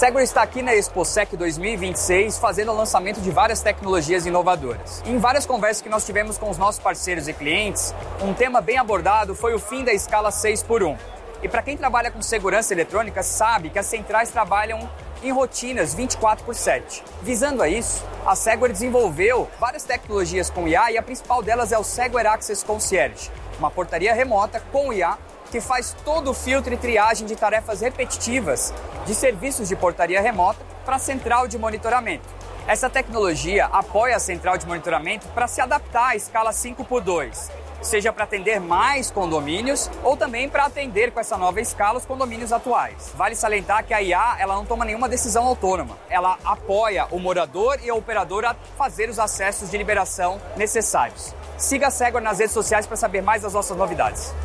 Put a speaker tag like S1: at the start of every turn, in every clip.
S1: Segware está aqui na ExpoSec 2026 fazendo o lançamento de várias tecnologias inovadoras. Em várias conversas que nós tivemos com os nossos parceiros e clientes, um tema bem abordado foi o fim da escala 6x1. E para quem trabalha com segurança eletrônica sabe que as centrais trabalham em rotinas 24/7. Visando a isso, a Segware desenvolveu várias tecnologias com IA e a principal delas é o Segware Access Concierge, uma portaria remota com IA que faz todo o filtro e triagem de tarefas repetitivas de serviços de portaria remota para a central de monitoramento. Essa tecnologia apoia a central de monitoramento para se adaptar à escala 5x2, seja para atender mais condomínios ou também para atender com essa nova escala os condomínios atuais. Vale salientar que a IA ela não toma nenhuma decisão autônoma. Ela apoia o morador e a operadora a fazer os acessos de liberação necessários. Siga a Segware nas redes sociais para saber mais das nossas novidades.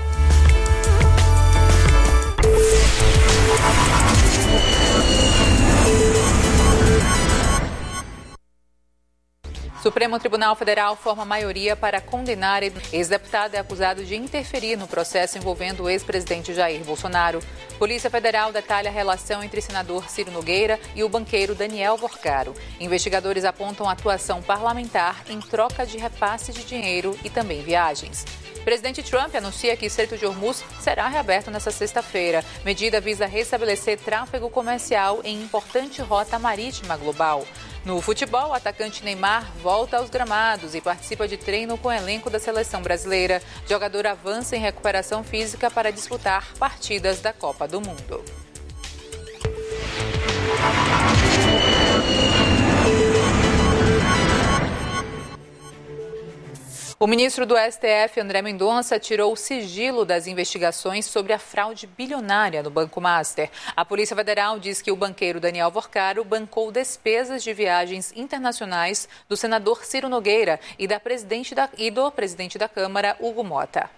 S2: Supremo Tribunal Federal forma maioria para condenar ex-deputado é acusado de interferir no processo envolvendo o ex-presidente Jair Bolsonaro. Polícia Federal detalha a relação entre senador Ciro Nogueira e o banqueiro Daniel Vorcaro. Investigadores apontam atuação parlamentar em troca de repasse de dinheiro e também viagens. Presidente Trump anuncia que o Estreito de Hormuz será reaberto nesta sexta-feira. Medida visa restabelecer tráfego comercial em importante rota marítima global. No futebol, o atacante Neymar volta aos gramados e participa de treino com o elenco da seleção brasileira. O jogador avança em recuperação física para disputar partidas da Copa do Mundo. O ministro do STF, André Mendonça, tirou o sigilo das investigações sobre a fraude bilionária no Banco Master. A Polícia Federal diz que o banqueiro Daniel Vorcaro bancou despesas de viagens internacionais do senador Ciro Nogueira e do presidente da Câmara, Hugo Mota.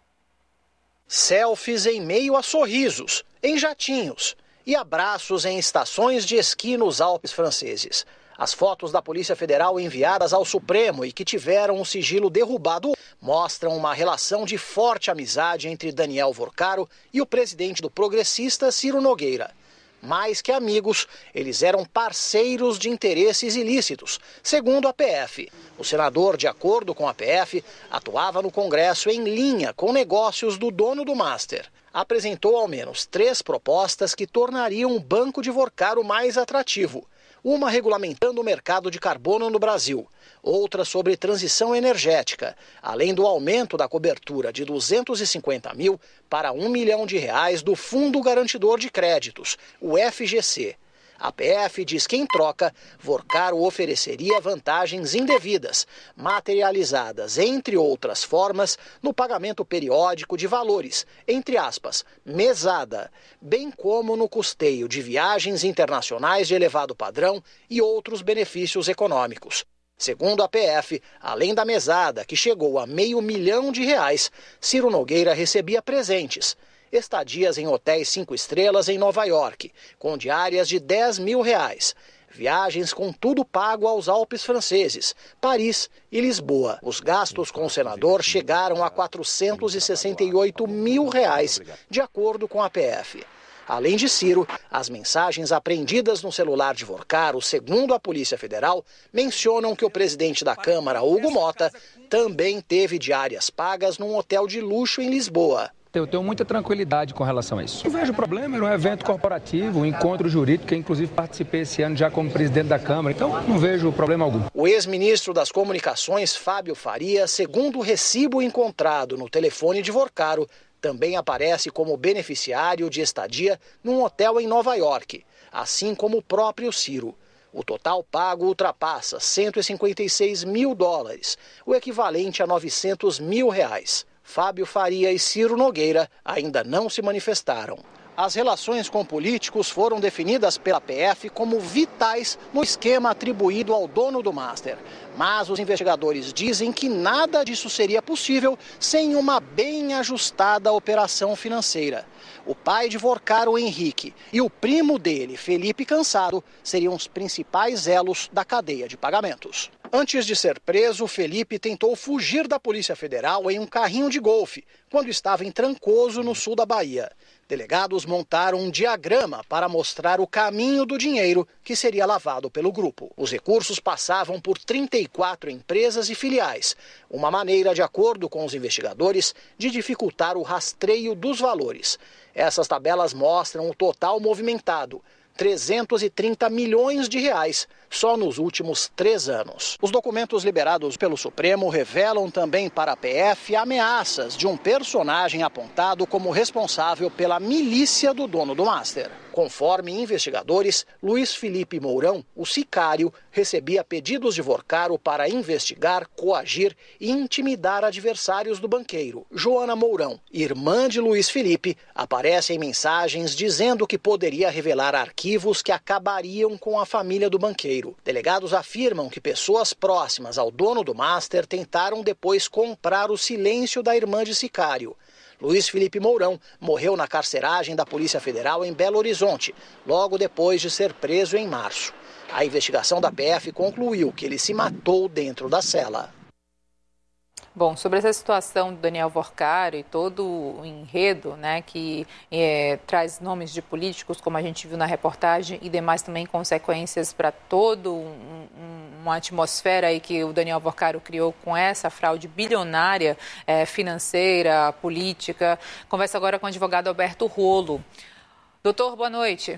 S3: Selfies em meio a sorrisos, em jatinhos e abraços em estações de esqui nos Alpes franceses. As fotos da Polícia Federal enviadas ao Supremo e que tiveram o sigilo derrubado mostram uma relação de forte amizade entre Daniel Vorcaro e o presidente do progressista Ciro Nogueira. Mais que amigos, eles eram parceiros de interesses ilícitos, segundo a PF. O senador, de acordo com a PF, atuava no Congresso em linha com negócios do dono do Master. Apresentou ao menos 3 propostas que tornariam o Banco de Vorcaro mais atrativo. Uma regulamentando o mercado de carbono no Brasil, outra sobre transição energética, além do aumento da cobertura de 250 mil para R$1 milhão do Fundo Garantidor de Créditos, o FGC. A PF diz que, em troca, Vorcaro ofereceria vantagens indevidas, materializadas, entre outras formas, no pagamento periódico de valores, entre aspas, mesada, bem como no custeio de viagens internacionais de elevado padrão e outros benefícios econômicos. Segundo a PF, além da mesada, que chegou a R$500 mil, Ciro Nogueira recebia presentes. Estadias em hotéis 5 estrelas em Nova York, com diárias de R$10 mil. Viagens com tudo pago aos Alpes franceses, Paris e Lisboa. Os gastos com o senador chegaram a R$468 mil, de acordo com a PF. Além de Ciro, as mensagens apreendidas no celular de Vorcaro, segundo a Polícia Federal, mencionam que o presidente da Câmara, Hugo Mota, também teve diárias pagas num hotel de luxo em Lisboa.
S4: Eu tenho muita tranquilidade com relação a isso. Não vejo problema, era um evento corporativo, um encontro jurídico, que inclusive participei esse ano já como presidente da Câmara, então não vejo problema algum.
S3: O ex-ministro das Comunicações, Fábio Faria, segundo o recibo encontrado no telefone de Vorcaro, também aparece como beneficiário de estadia num hotel em Nova York, assim como o próprio Ciro. O total pago ultrapassa $156 mil, o equivalente a R$900 mil. Fábio Faria e Ciro Nogueira ainda não se manifestaram. As relações com políticos foram definidas pela PF como vitais no esquema atribuído ao dono do Master. Mas os investigadores dizem que nada disso seria possível sem uma bem ajustada operação financeira. O pai de Vorcaro, Henrique, e o primo dele, Felipe Cansado, seriam os principais elos da cadeia de pagamentos. Antes de ser preso, Felipe tentou fugir da Polícia Federal em um carrinho de golfe, quando estava em Trancoso, no sul da Bahia. Delegados montaram um diagrama para mostrar o caminho do dinheiro que seria lavado pelo grupo. Os recursos passavam por 34 empresas e filiais, uma maneira, de acordo com os investigadores, de dificultar o rastreio dos valores. Essas tabelas mostram o total movimentado, 330 milhões de reais, só nos últimos 3 anos. Os documentos liberados pelo Supremo revelam também para a PF ameaças de um personagem apontado como responsável pela milícia do dono do Master. Conforme investigadores, Luiz Felipe Mourão, o sicário, recebia pedidos de Vorcaro para investigar, coagir e intimidar adversários do banqueiro. Joana Mourão, irmã de Luiz Felipe, aparece em mensagens dizendo que poderia revelar arquivos que acabariam com a família do banqueiro. Delegados afirmam que pessoas próximas ao dono do Master tentaram depois comprar o silêncio da irmã de sicário. Luiz Felipe Mourão morreu na carceragem da Polícia Federal em Belo Horizonte, logo depois de ser preso em março. A investigação da PF concluiu que ele se matou dentro da cela.
S2: Bom, sobre essa situação do Daniel Vorcaro e todo o enredo, né, que traz nomes de políticos, como a gente viu na reportagem, e demais também consequências para todo uma atmosfera aí que o Daniel Vorcaro criou com essa fraude bilionária financeira, política. Converso agora com o advogado Alberto Rolo. Doutor, boa noite.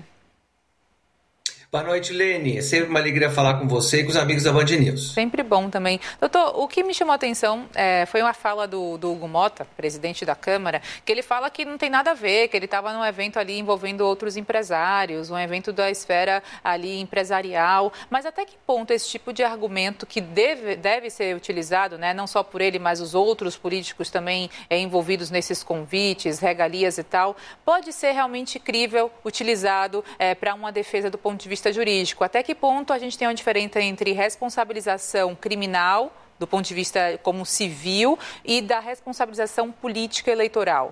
S5: Boa noite, Lene. É sempre uma alegria falar com você e com os amigos da Band News.
S2: Sempre bom também. Doutor, o que me chamou a atenção foi uma fala do Hugo Mota, presidente da Câmara, que ele fala que não tem nada a ver, que ele estava num evento ali envolvendo outros empresários, um evento da esfera ali empresarial. Mas até que ponto esse tipo de argumento que deve ser utilizado, né, não só por ele, mas os outros políticos também envolvidos nesses convites, regalias e tal, pode ser realmente crível, utilizado para uma defesa do ponto de vista jurídico? Até que ponto a gente tem uma diferença entre responsabilização criminal, do ponto de vista como civil, e da responsabilização política eleitoral?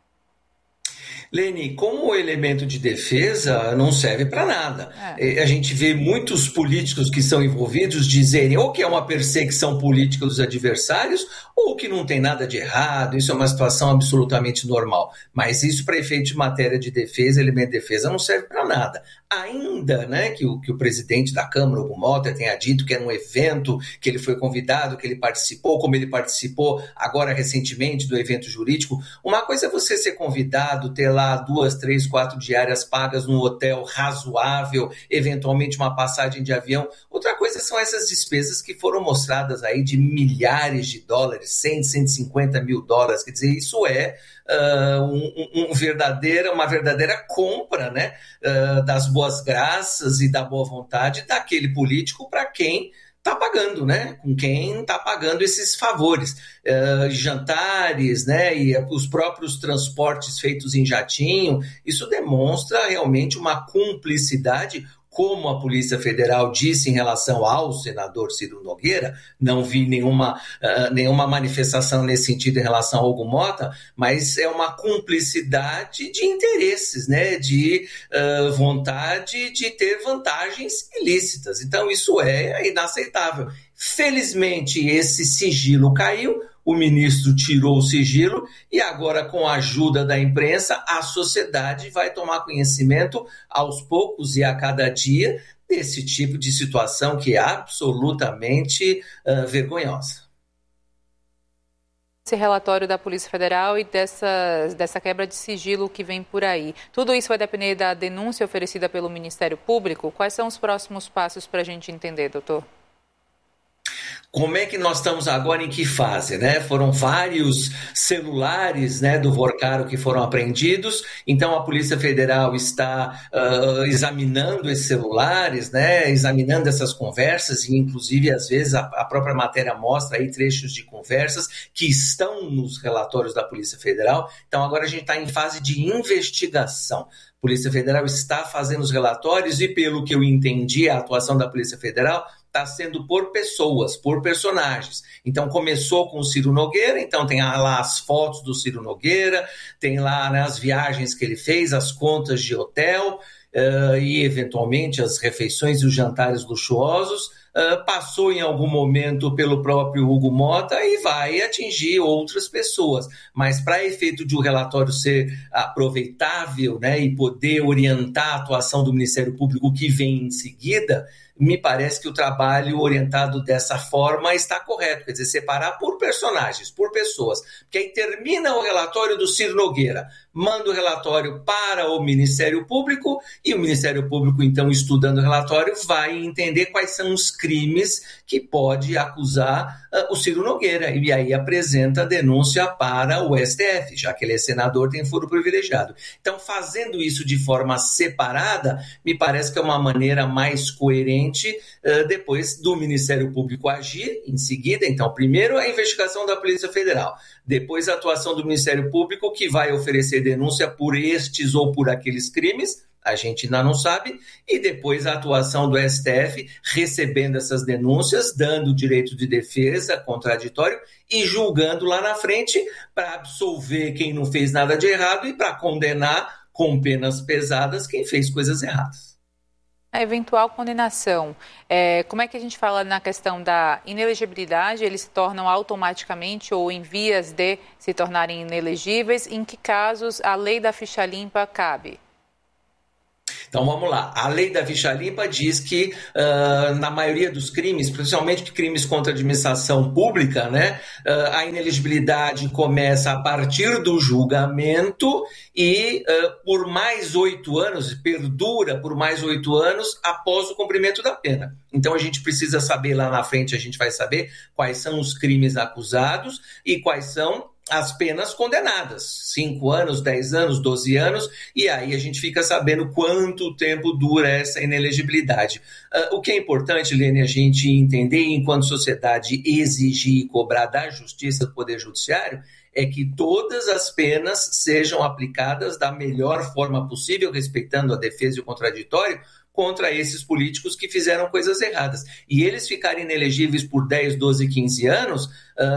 S5: Lene, como elemento de defesa, não serve para nada. A gente vê muitos políticos que são envolvidos dizerem ou que é uma perseguição política dos adversários ou que não tem nada de errado, isso é uma situação absolutamente normal. Mas isso, para efeito de matéria de defesa, elemento de defesa, não serve para nada. Ainda, né, que o presidente da Câmara, Hugo Mota, tenha dito que era um evento, que ele foi convidado, que ele participou, como ele participou agora recentemente do evento jurídico. Uma coisa é você ser convidado, ter lá 2, 3, 4 diárias pagas num hotel razoável, eventualmente uma passagem de avião. Outra coisa são essas despesas que foram mostradas aí de milhares de dólares, 100, 150 mil dólares. Quer dizer, isso é uma verdadeira compra, né, das boas graças e da boa vontade daquele político para quem está pagando, né? Com quem está pagando esses favores. Jantares, né? E os próprios transportes feitos em jatinho, isso demonstra realmente uma cumplicidade, como a Polícia Federal disse em relação ao senador Ciro Nogueira. Não vi nenhuma manifestação nesse sentido em relação ao Hugo Mota, mas é uma cumplicidade de interesses, né? De vontade de ter vantagens ilícitas. Então, isso é inaceitável. Felizmente, esse sigilo caiu. O ministro tirou o sigilo e agora, com a ajuda da imprensa, a sociedade vai tomar conhecimento aos poucos e a cada dia desse tipo de situação que é absolutamente vergonhosa.
S2: Esse relatório da Polícia Federal e dessa quebra de sigilo que vem por aí. Tudo isso vai depender da denúncia oferecida pelo Ministério Público? Quais são os próximos passos para a gente entender, doutor?
S5: Como é que nós estamos agora, em que fase, né? Foram vários celulares, né, do Vorcaro que foram apreendidos, então a Polícia Federal está examinando esses celulares, né, examinando essas conversas e inclusive às vezes a própria matéria mostra aí trechos de conversas que estão nos relatórios da Polícia Federal. Então agora a gente está em fase de investigação. A Polícia Federal está fazendo os relatórios e, pelo que eu entendi, a atuação da Polícia Federal está sendo por pessoas, por personagens. Então começou com o Ciro Nogueira, então tem lá as fotos do Ciro Nogueira, tem lá, né, as viagens que ele fez, as contas de hotel, e, eventualmente, as refeições e os jantares luxuosos, passou em algum momento pelo próprio Hugo Motta e vai atingir outras pessoas. Mas para efeito de o relatório ser aproveitável, né, e poder orientar a atuação do Ministério Público que vem em seguida, me parece que o trabalho orientado dessa forma está correto, quer dizer, separar por personagens, por pessoas, porque aí termina o relatório do Ciro Nogueira, manda o relatório para o Ministério Público e o Ministério Público, então, estudando o relatório, vai entender quais são os crimes que pode acusar o Ciro Nogueira e aí apresenta a denúncia para o STF, já que ele é senador, tem foro privilegiado. Então, fazendo isso de forma separada, me parece que é uma maneira mais coerente depois do Ministério Público agir em seguida. Então, primeiro a investigação da Polícia Federal, depois a atuação do Ministério Público, que vai oferecer denúncia por estes ou por aqueles crimes, a gente ainda não sabe, e depois a atuação do STF recebendo essas denúncias, dando direito de defesa contraditório e julgando lá na frente para absolver quem não fez nada de errado e para condenar com penas pesadas quem fez coisas erradas.
S2: A eventual condenação, como é que a gente fala na questão da inelegibilidade? Eles se tornam automaticamente ou em vias de se tornarem inelegíveis? Em que casos a lei da ficha limpa cabe?
S5: Então vamos lá, a lei da ficha limpa diz que na maioria dos crimes, principalmente crimes contra a administração pública, né, a inelegibilidade começa a partir do julgamento e por mais 8 anos, perdura por mais 8 anos após o cumprimento da pena. Então a gente precisa saber, lá na frente a gente vai saber quais são os crimes acusados e quais são as penas condenadas, 5 anos, 10 anos, 12 anos, e aí a gente fica sabendo quanto tempo dura essa inelegibilidade. O que é importante, Lene, a gente entender, enquanto sociedade, exigir e cobrar da Justiça, do Poder Judiciário, é que todas as penas sejam aplicadas da melhor forma possível, respeitando a defesa e o contraditório, contra esses políticos que fizeram coisas erradas. E eles ficarem inelegíveis por 10, 12, 15 anos,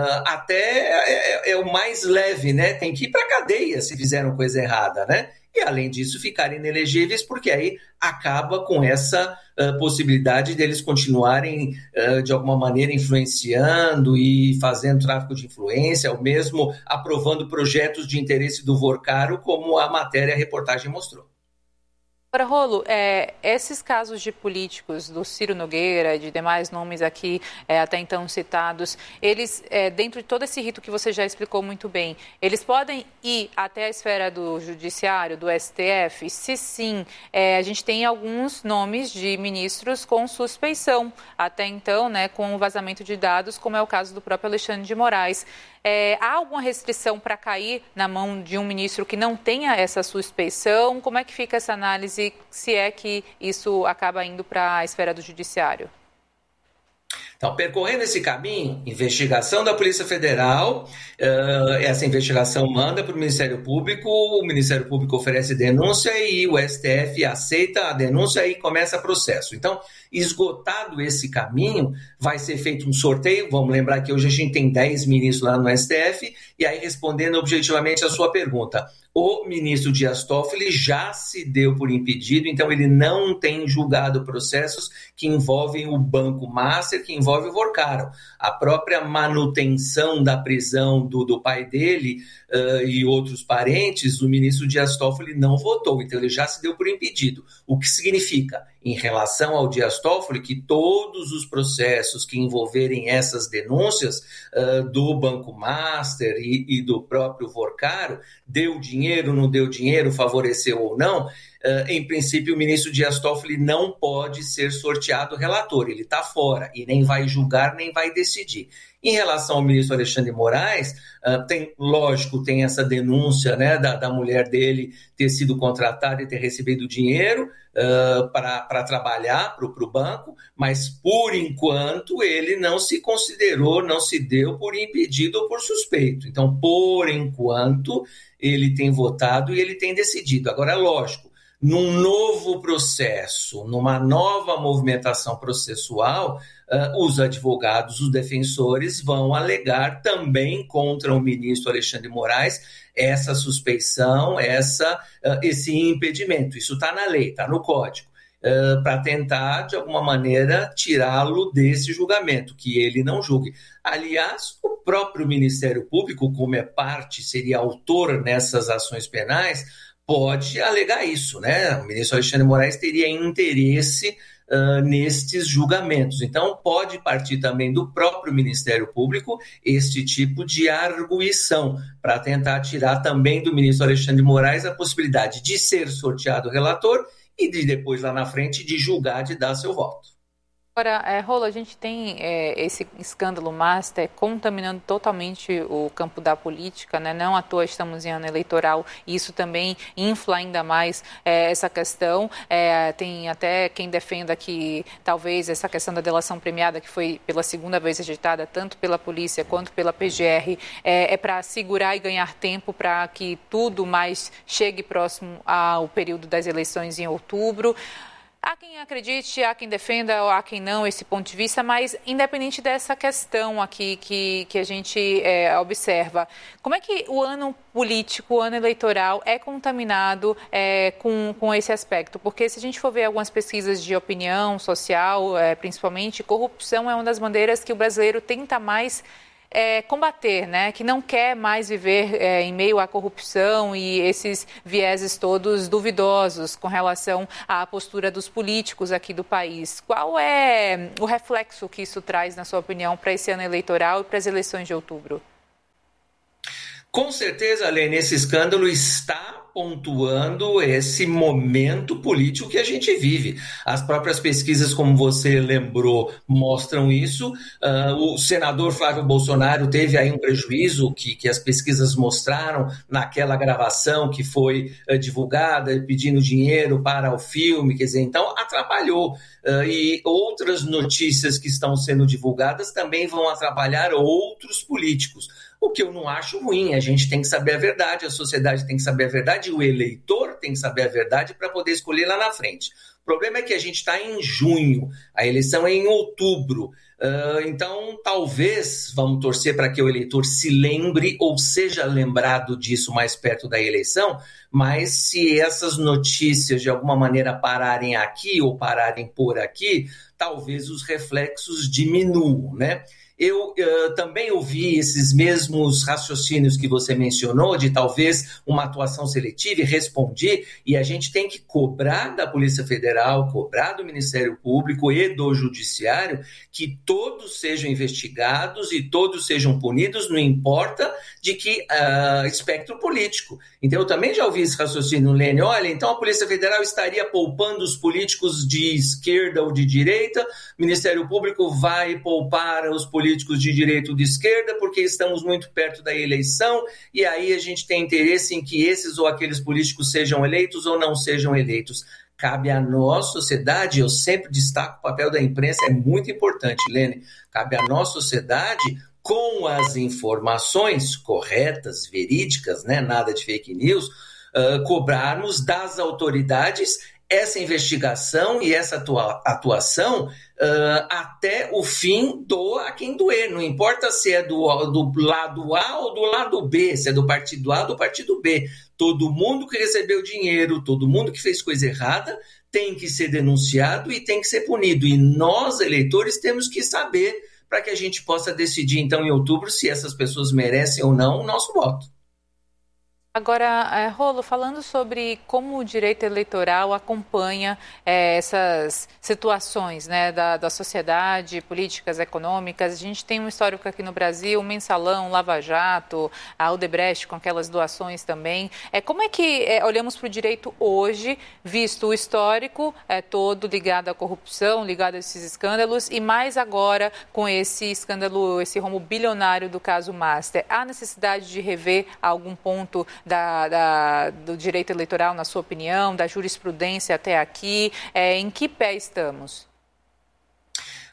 S5: até é o mais leve, né? Tem que ir para a cadeia se fizeram coisa errada, né? E, além disso, ficarem inelegíveis, porque aí acaba com essa possibilidade deles continuarem, de alguma maneira, influenciando e fazendo tráfico de influência, ou mesmo aprovando projetos de interesse do Vorcaro, como a matéria, a reportagem mostrou.
S2: Agora, Rolo, esses casos de políticos, do Ciro Nogueira, de demais nomes aqui até então citados, eles, dentro de todo esse rito que você já explicou muito bem, eles podem ir até a esfera do judiciário, do STF? Se sim, a gente tem alguns nomes de ministros com suspeição, até então, né, com o vazamento de dados, como é o caso do próprio Alexandre de Moraes. Há alguma restrição para cair na mão de um ministro que não tenha essa suspeição? Como é que fica essa análise, se é que isso acaba indo para a esfera do judiciário?
S5: Então, percorrendo esse caminho, investigação da Polícia Federal, essa investigação manda para o Ministério Público oferece denúncia e o STF aceita a denúncia e começa o processo. Então, esgotado esse caminho, vai ser feito um sorteio. Vamos lembrar que hoje a gente tem 10 ministros lá no STF, e aí, respondendo objetivamente a sua pergunta, o ministro Dias Toffoli já se deu por impedido, então ele não tem julgado processos que envolvem o Banco Master, que envolve o Vorcaro. A própria manutenção da prisão do pai dele e outros parentes, o ministro Dias Toffoli não votou, então ele já se deu por impedido. O que significa, em relação ao Dias Toffoli, que todos os processos que envolverem essas denúncias do Banco Master e do próprio Vorcaro, deu dinheiro, não deu dinheiro, favoreceu ou não, em princípio o ministro Dias Toffoli não pode ser sorteado relator, ele está fora e nem vai julgar, nem vai decidir. Em relação ao ministro Alexandre de Moraes, tem essa denúncia, né, da mulher dele ter sido contratada e ter recebido dinheiro para trabalhar para o banco, mas por enquanto ele não se considerou, não se deu por impedido ou por suspeito. Então, por enquanto, ele tem votado e ele tem decidido. Agora, lógico, num novo processo, numa nova movimentação processual, os advogados, os defensores vão alegar também contra o ministro Alexandre de Moraes essa suspeição, esse impedimento. Isso está na lei, está no Código, para tentar, de alguma maneira, tirá-lo desse julgamento, que ele não julgue. Aliás, o próprio Ministério Público, como é parte, seria autor nessas ações penais, pode alegar isso, né? O ministro Alexandre de Moraes teria interesse nestes julgamentos. Então, pode partir também do próprio Ministério Público este tipo de arguição para tentar tirar também do ministro Alexandre de Moraes a possibilidade de ser sorteado relator e de depois, lá na frente, de julgar, de dar seu voto.
S2: Agora, Rolo, a gente tem esse escândalo Master contaminando totalmente o campo da política, né? Não à toa estamos em ano eleitoral e isso também infla ainda mais essa questão. Tem até quem defenda que talvez essa questão da delação premiada, que foi pela segunda vez rejeitada tanto pela polícia quanto pela PGR, é para segurar e ganhar tempo para que tudo mais chegue próximo ao período das eleições em outubro. Há quem acredite, há quem defenda, ou há quem não, esse ponto de vista, mas independente dessa questão aqui que a gente observa, como é que o ano político, o ano eleitoral é contaminado com esse aspecto? Porque se a gente for ver algumas pesquisas de opinião social, principalmente, corrupção é uma das bandeiras que o brasileiro tenta mais combater, né? Que não quer mais viver em meio à corrupção e esses vieses todos duvidosos com relação à postura dos políticos aqui do país. Qual é o reflexo que isso traz, na sua opinião, para esse ano eleitoral e para as eleições de outubro?
S5: Com certeza, Lene, esse escândalo está pontuando esse momento político que a gente vive. As próprias pesquisas, como você lembrou, mostram isso. O senador Flávio Bolsonaro teve aí um prejuízo que as pesquisas mostraram naquela gravação que foi divulgada, pedindo dinheiro para o filme, quer dizer, então atrapalhou. E outras notícias que estão sendo divulgadas também vão atrapalhar outros políticos. O que eu não acho ruim, a gente tem que saber a verdade, a sociedade tem que saber a verdade, o eleitor tem que saber a verdade para poder escolher lá na frente. O problema é que a gente está em junho, a eleição é em outubro, então talvez vamos torcer para que o eleitor se lembre ou seja lembrado disso mais perto da eleição, mas se essas notícias de alguma maneira pararem aqui ou pararem por aqui, talvez os reflexos diminuam, né? Eu também ouvi esses mesmos raciocínios que você mencionou, de talvez uma atuação seletiva, e respondi, e a gente tem que cobrar da Polícia Federal, cobrar do Ministério Público e do Judiciário que todos sejam investigados e todos sejam punidos, não importa de que espectro político. Então eu também já ouvi esse raciocínio, Lene, olha, então a Polícia Federal estaria poupando os políticos de esquerda ou de direita, o Ministério Público vai poupar os políticos de direita ou de esquerda, porque estamos muito perto da eleição, e aí a gente tem interesse em que esses ou aqueles políticos sejam eleitos ou não sejam eleitos. Cabe a nós, sociedade, eu sempre destaco o papel da imprensa, é muito importante, Lene, cabe a nós, sociedade, com as informações corretas, verídicas, né, nada de fake news, cobrarmos das autoridades essa investigação e essa atuação até o fim, doa a quem doer. Não importa se é do lado A ou do lado B, se é do partido A ou do partido B. Todo mundo que recebeu dinheiro, todo mundo que fez coisa errada tem que ser denunciado e tem que ser punido. E nós, eleitores, temos que saber para que a gente possa decidir, então, em outubro, se essas pessoas merecem ou não o nosso voto.
S2: Agora, Rolo, falando sobre como o direito eleitoral acompanha essas situações, né, da sociedade, políticas econômicas, a gente tem um histórico aqui no Brasil, o Mensalão, Lava Jato, a Odebrecht com aquelas doações também. Como é que olhamos para o direito hoje, visto o histórico todo ligado à corrupção, ligado a esses escândalos, e mais agora com esse escândalo, esse rombo bilionário do caso Master? Há necessidade de rever algum ponto do direito eleitoral, na sua opinião, da jurisprudência até aqui? Em que pé estamos?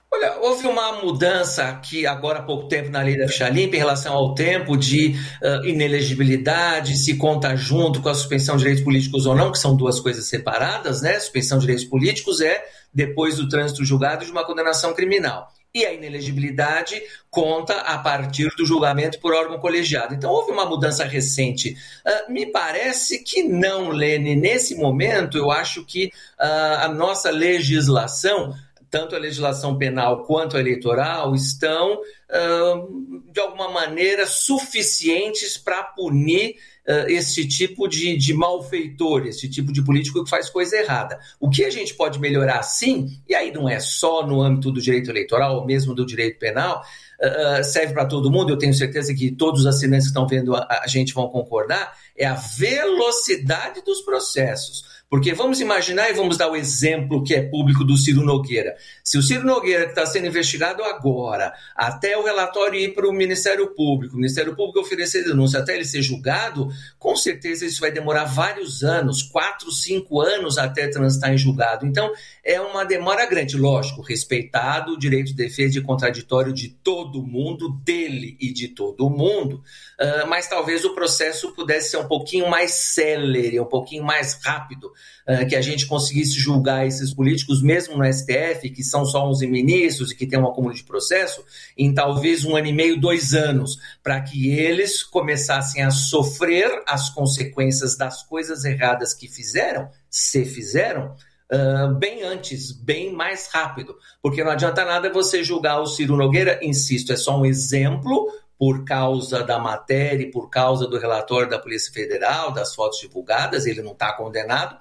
S5: Olha, houve uma mudança aqui agora há pouco tempo na lei da ficha limpa em relação ao tempo de inelegibilidade, se conta junto com a suspensão de direitos políticos ou não, que são duas coisas separadas, né? Suspensão de direitos políticos é depois do trânsito julgado de uma condenação criminal. E a inelegibilidade conta a partir do julgamento por órgão colegiado. Então, houve uma mudança recente. Me parece que não, Lene. Nesse momento, eu acho que a nossa legislação, tanto a legislação penal quanto a eleitoral, estão, de alguma maneira, suficientes para punir esse tipo de malfeitor, esse tipo de político que faz coisa errada. O que a gente pode melhorar, sim, e aí não é só no âmbito do direito eleitoral, ou mesmo do direito penal, serve para todo mundo, eu tenho certeza que todos os assinantes que estão vendo a gente vão concordar, é a velocidade dos processos. Porque vamos imaginar e vamos dar o exemplo que é público do Ciro Nogueira. Se o Ciro Nogueira, que está sendo investigado agora, até o relatório ir para o Ministério Público oferecer denúncia até ele ser julgado, com certeza isso vai demorar vários anos, 4, 5 anos até transitar em julgado. Então, é uma demora grande, lógico, respeitado o direito de defesa e contraditório de todo mundo, dele e de todo mundo, mas talvez o processo pudesse ser um pouquinho mais célere, um pouquinho mais rápido, que a gente conseguisse julgar esses políticos, mesmo no STF, que são só 11 ministros e que tem um acúmulo de processo, em talvez 1 ano e meio, 2 anos, para que eles começassem a sofrer as consequências das coisas erradas que fizeram, se fizeram, bem antes, bem mais rápido. Porque não adianta nada você julgar o Ciro Nogueira, insisto, é só um exemplo, por causa da matéria e por causa do relatório da Polícia Federal, das fotos divulgadas, ele não está condenado.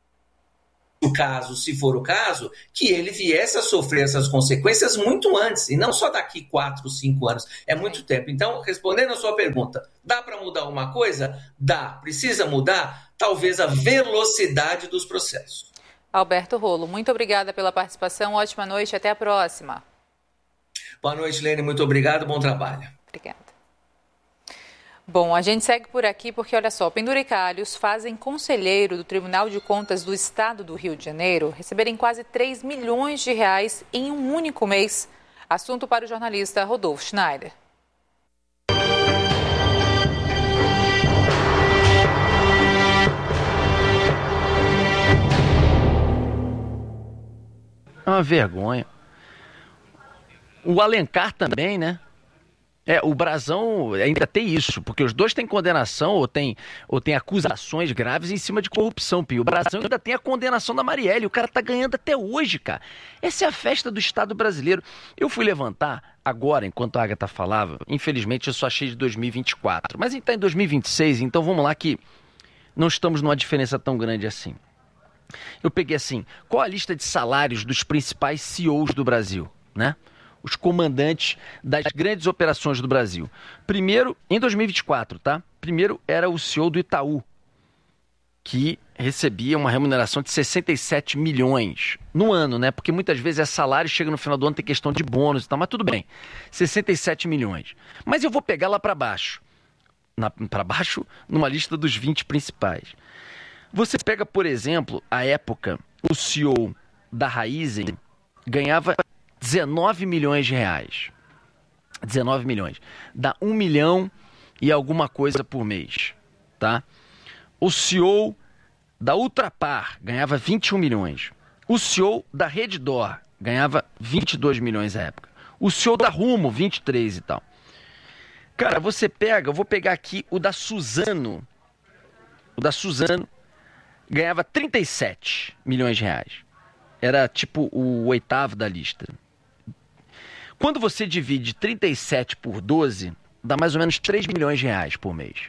S5: O caso, se for o caso, que ele viesse a sofrer essas consequências muito antes, e não só daqui 4, 5 anos, é muito tempo. Então, respondendo a sua pergunta, dá para mudar uma coisa? Dá. Precisa mudar? Talvez a velocidade dos processos.
S2: Alberto Rolo, muito obrigada pela participação, ótima noite, até a próxima.
S5: Boa noite, Lene, muito obrigado, bom trabalho.
S2: Obrigada. Bom, a gente segue por aqui porque, olha só, penduricalhos fazem conselheiro do Tribunal de Contas do Estado do Rio de Janeiro receberem quase 3 milhões de reais em um único mês. Assunto para o jornalista Rodolfo Schneider.
S6: É uma vergonha. O Alencar também, né? O Brazão ainda tem isso, porque os dois têm condenação ou tem acusações graves em cima de corrupção, Pio. O Brazão ainda tem a condenação da Marielle, o cara tá ganhando até hoje, cara. Essa é a festa do Estado brasileiro. Eu fui levantar agora, enquanto a Agatha falava, infelizmente eu só achei de 2024, mas está em 2026, então vamos lá que não estamos numa diferença tão grande assim. Eu peguei assim, qual a lista de salários dos principais CEOs do Brasil, né? Os comandantes das grandes operações do Brasil. Primeiro, em 2024, tá? Primeiro era o CEO do Itaú, que recebia uma remuneração de 67 milhões no ano, né? Porque muitas vezes é salário, chega no final do ano, tem questão de bônus e tal, mas tudo bem. 67 milhões. Mas eu vou pegar lá para baixo. Para baixo, numa lista dos 20 principais. Você pega, por exemplo, a época, o CEO da Raizen ganhava 19 milhões de reais. 19 milhões. Dá 1 milhão e alguma coisa por mês, tá? O CEO da Ultrapar ganhava 21 milhões. O CEO da Redditor ganhava 22 milhões à época. O CEO da Rumo, 23 e tal. Cara, você pega, eu vou pegar aqui o da Suzano. O da Suzano ganhava 37 milhões de reais. Era tipo o 8º da lista. Quando você divide 37 por 12, dá mais ou menos 3 milhões de reais por mês.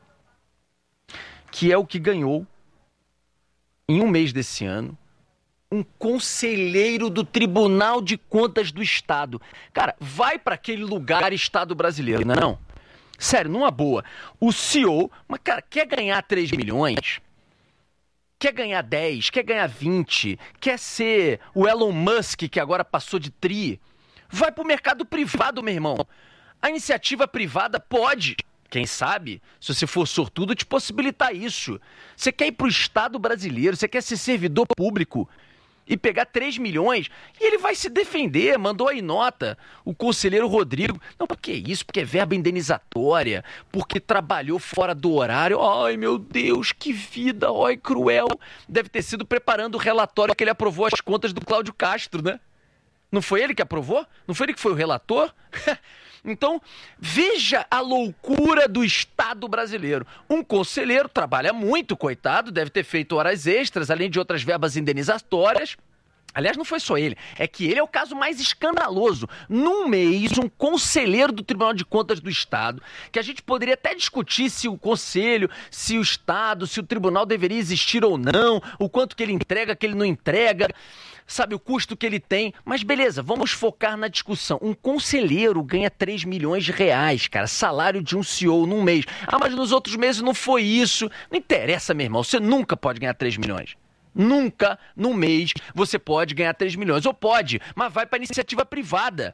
S6: Que é o que ganhou, em um mês desse ano, um conselheiro do Tribunal de Contas do Estado. Cara, vai para aquele lugar Estado brasileiro, não é não? Sério, numa boa. O CEO, mas cara, quer ganhar 3 milhões? Quer ganhar 10? Quer ganhar 20? Quer ser o Elon Musk, que agora passou de tri? Vai pro mercado privado, meu irmão. A iniciativa privada pode, quem sabe, se você for sortudo, te possibilitar isso. Você quer ir pro Estado brasileiro, você quer ser servidor público. e pegar 3 milhões, e ele vai se defender, mandou aí nota, o conselheiro Rodrigo. Não, por que isso? Porque é verba indenizatória, porque trabalhou fora do horário. Ai, meu Deus, que vida, ai, cruel. Deve ter sido preparando o relatório que ele aprovou as contas do Cláudio Castro, né? Não foi ele que aprovou? Não foi ele que foi o relator? Então, veja a loucura do Estado brasileiro. Um conselheiro trabalha muito, coitado, deve ter feito horas extras, além de outras verbas indenizatórias. Aliás, não foi só ele, é que ele é o caso mais escandaloso. Num mês, um conselheiro do Tribunal de Contas do Estado, que a gente poderia até discutir se o conselho, se o Estado, se o tribunal deveria existir ou não, o quanto que ele entrega, que ele não entrega, sabe, o custo que ele tem. Mas beleza, vamos focar na discussão. Um conselheiro ganha 3 milhões de reais, cara, salário de um CEO num mês. Ah, mas nos outros meses não foi isso. Não interessa, meu irmão, você nunca pode ganhar 3 milhões. Nunca, num mês, você pode ganhar 3 milhões. Ou pode, mas vai para iniciativa privada.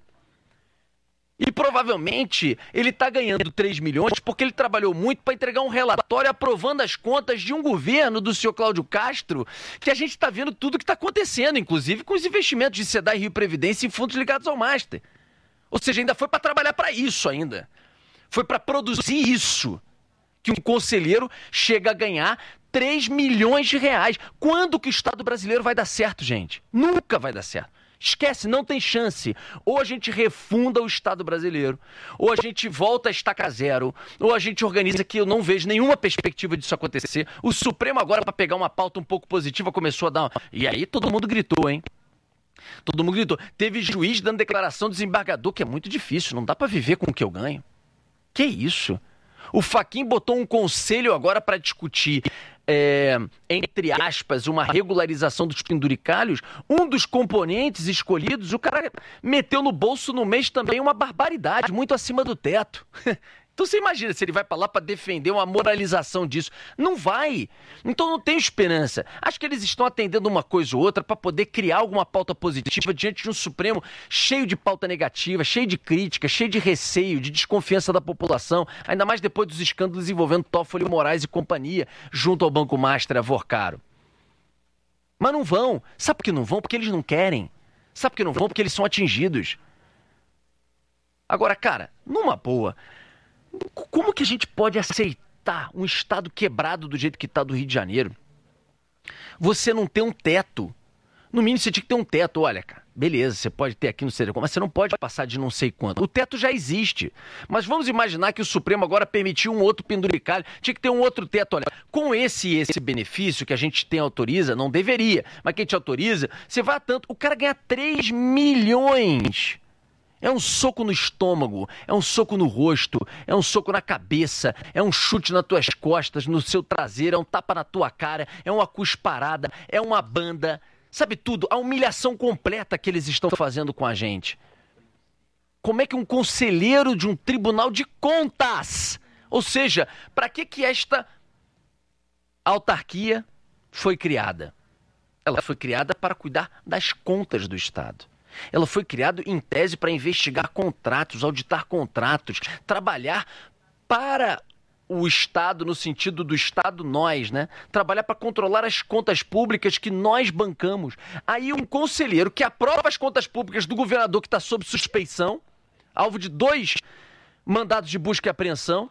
S6: E provavelmente ele está ganhando 3 milhões porque ele trabalhou muito para entregar um relatório aprovando as contas de um governo do senhor Cláudio Castro, que a gente está vendo tudo que está acontecendo, inclusive com os investimentos de SEDAI, Rio Previdência em fundos ligados ao Master. Ou seja, ainda foi para trabalhar para isso ainda. Foi para produzir isso que um conselheiro chega a ganhar 3 milhões de reais. Quando que o Estado brasileiro vai dar certo, gente? Nunca vai dar certo. Esquece, não tem chance. Ou a gente refunda o Estado brasileiro, ou a gente volta a estaca zero, ou a gente organiza, que eu não vejo nenhuma perspectiva disso acontecer. O Supremo agora, para pegar uma pauta um pouco positiva, começou a dar... E aí todo mundo gritou, hein? Todo mundo gritou. Teve juiz dando declaração de desembargador, que é muito difícil, não dá para viver com o que eu ganho. Que isso? O Fachin botou um conselho agora para discutir, entre aspas, uma regularização dos penduricalhos. Um dos componentes escolhidos, o cara meteu no bolso no mês também uma barbaridade, muito acima do teto. Então você imagina se ele vai para lá para defender uma moralização disso. Não vai. Então não tenho esperança. Acho que eles estão atendendo uma coisa ou outra para poder criar alguma pauta positiva diante de um Supremo cheio de pauta negativa, cheio de crítica, cheio de receio, de desconfiança da população, ainda mais depois dos escândalos envolvendo Toffoli, Moraes e companhia, junto ao Banco Master, a Vorcaro. Mas não vão. Sabe por que não vão? Porque eles não querem. Sabe por que não vão? Porque eles são atingidos. Agora, cara, numa boa... Como que a gente pode aceitar um Estado quebrado do jeito que está do Rio de Janeiro? Você não tem um teto. No mínimo você tinha que ter um teto. Olha, cara, beleza, você pode ter aqui não sei como, mas você não pode passar de não sei quanto. O teto já existe. Mas vamos imaginar que o Supremo agora permitiu um outro penduricalho. Tinha que ter um outro teto. Olha, com esse benefício que a gente tem autoriza, não deveria, mas quem te autoriza, você vai a tanto. O cara ganha 3 milhões. É um soco no estômago, é um soco no rosto, é um soco na cabeça, é um chute nas tuas costas, no seu traseiro, é um tapa na tua cara, é uma cusparada, é uma banda, sabe tudo, a humilhação completa que eles estão fazendo com a gente. Como é que um conselheiro de um tribunal de contas, ou seja, para que esta autarquia foi criada? Ela foi criada para cuidar das contas do Estado. Ela foi criada em tese para investigar contratos, auditar contratos, trabalhar para o Estado, no sentido do Estado nós, né? Trabalhar para controlar as contas públicas que nós bancamos. Aí um conselheiro que aprova as contas públicas do governador que está sob suspeição, alvo de 2 mandados de busca e apreensão,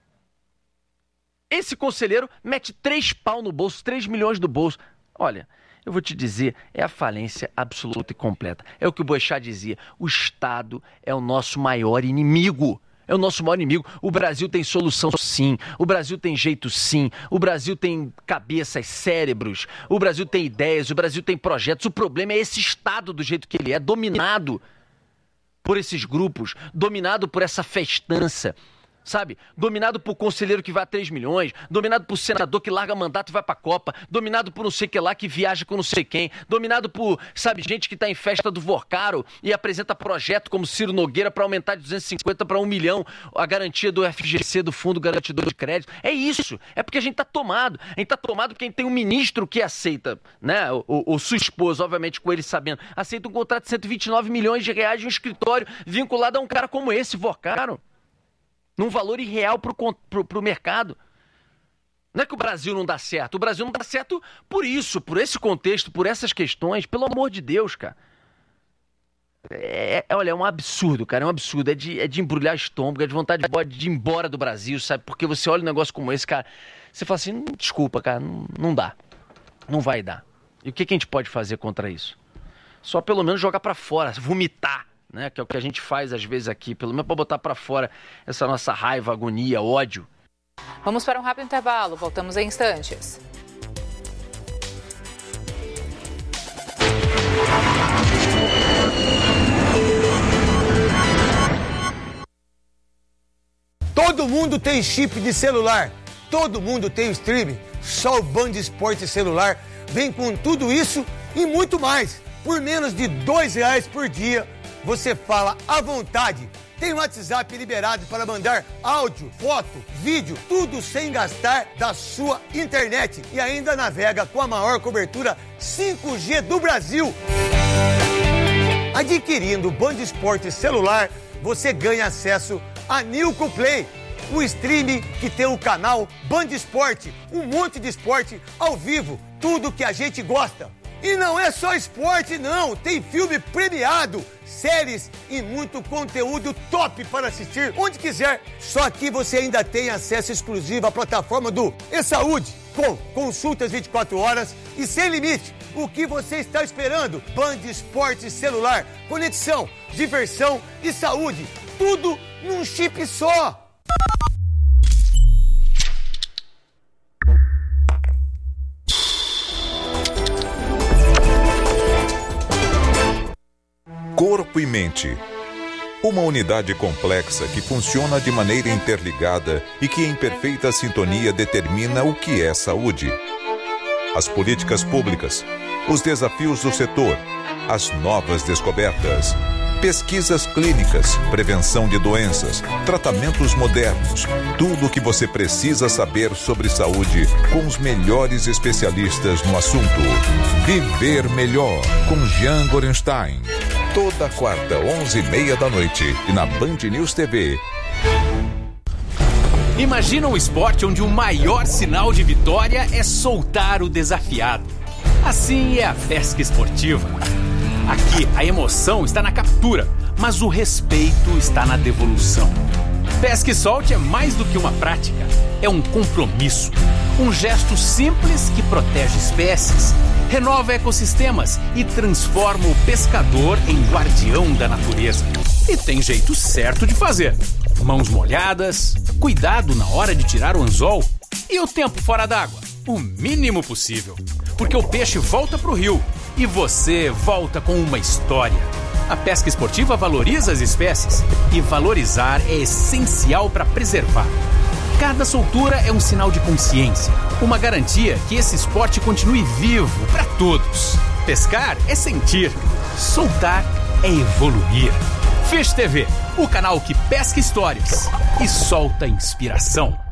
S6: esse conselheiro mete 3 pau no bolso, 3 milhões no bolso. Olha... Eu vou te dizer, é a falência absoluta e completa. É o que o Boechat dizia, o Estado é o nosso maior inimigo. É o nosso maior inimigo. O Brasil tem solução sim, o Brasil tem jeito sim, o Brasil tem cabeças, cérebros, o Brasil tem ideias, o Brasil tem projetos. O problema é esse Estado do jeito que ele é, dominado por esses grupos, dominado por essa festança. Sabe? Dominado por conselheiro que vai a 3 milhões, dominado por senador que larga mandato e vai pra Copa, dominado por não sei que lá que viaja com não sei quem, dominado por, sabe, gente que tá em festa do Vorcaro e apresenta projeto como Ciro Nogueira para aumentar de 250 para 1 milhão a garantia do FGC, do Fundo Garantidor de Crédito. É isso, é porque a gente tá tomado. A gente tá tomado porque tem um ministro que aceita, né, o sua esposa, obviamente com ele sabendo, aceita um contrato de 129 milhões de reais de um escritório vinculado a um cara como esse, Vorcaro. Num valor irreal pro mercado. Não é que o Brasil não dá certo. O Brasil não dá certo por isso, por esse contexto, por essas questões. Pelo amor de Deus, cara. Olha, é um absurdo, cara. É um absurdo. É de embrulhar estômago, é de vontade de ir embora do Brasil, sabe? Porque você olha um negócio como esse, cara, você fala assim, desculpa, cara, não dá. Não vai dar. E o que a gente pode fazer contra isso? Só pelo menos jogar pra fora, vomitar, né? Que é o que a gente faz às vezes aqui. Pelo menos pra botar pra fora essa nossa raiva, agonia, ódio.
S2: Vamos para um rápido intervalo, voltamos em instantes.
S7: Todo mundo tem chip de celular, todo mundo tem streaming. Só o Band Esporte Celular vem com tudo isso e muito mais. Por menos de R$2 por dia, você fala à vontade. Tem o WhatsApp liberado para mandar áudio, foto, vídeo, tudo sem gastar da sua internet. E ainda navega com a maior cobertura 5G do Brasil. Adquirindo o Band Esporte Celular, você ganha acesso a Nilco Play, o streaming que tem o canal Band Esporte, um monte de esporte ao vivo, tudo que a gente gosta. E não é só esporte, não. Tem filme premiado, séries e muito conteúdo top para assistir onde quiser. Só que você ainda tem acesso exclusivo à plataforma do eSaúde, com consultas 24 horas e sem limite. O que você está esperando? Band Esporte Celular, conexão, diversão e saúde. Tudo num chip só.
S8: Corpo e mente. Uma unidade complexa que funciona de maneira interligada e que em perfeita sintonia determina o que é saúde. As políticas públicas, os desafios do setor, as novas descobertas, pesquisas clínicas, prevenção de doenças, tratamentos modernos, tudo o que você precisa saber sobre saúde com os melhores especialistas no assunto. Viver Melhor, com Jean Gorenstein. Toda quarta, 11h30 da noite, e na Band News TV.
S9: Imagina um esporte onde o maior sinal de vitória é soltar o desafiado. Assim é a pesca esportiva. Aqui, a emoção está na captura, mas o respeito está na devolução. Pesca e solte é mais do que uma prática, é um compromisso. Um gesto simples que protege espécies, renova ecossistemas e transforma o pescador em guardião da natureza. E tem jeito certo de fazer. Mãos molhadas, cuidado na hora de tirar o anzol e o tempo fora d'água, o mínimo possível. Porque o peixe volta pro rio e você volta com uma história. A pesca esportiva valoriza as espécies e valorizar é essencial para preservar. Cada soltura é um sinal de consciência, uma garantia que esse esporte continue vivo para todos. Pescar é sentir, soltar é evoluir. Fish TV, o canal que pesca histórias e solta inspiração.